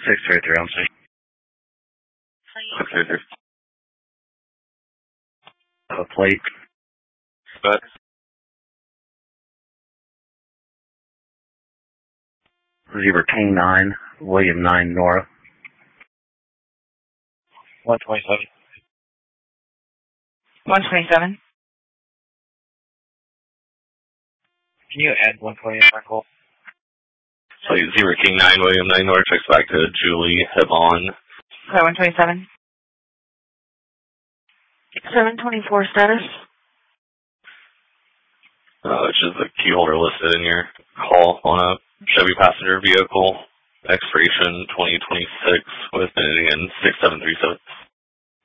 633, I'm sorry. 633. Plate. But Zebra King 9, William 9, Nora. 127. 127. Can you add 120 in my call? So Zebra King 9, William 9, Nora, checks back to Julie Hebon. Okay, 127. 724 status. Which is the key holder listed in your call on a Chevy passenger vehicle, expiration 2026 with ending in 6737.